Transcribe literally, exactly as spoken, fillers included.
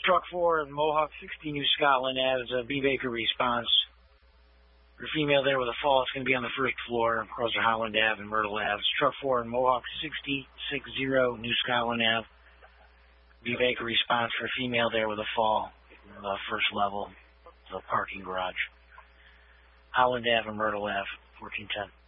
Truck four and Mohawk sixty New Scotland Ave, uh, B. Baker response. For female there with a fall, it's going to be on the first floor, across the Holland Ave and Myrtle Ave. Truck four and Mohawk sixty sixty New Scotland Ave. B. Baker response for female there with a fall, uh, first level, the parking garage. Holland Ave and Myrtle Ave, fourteen ten.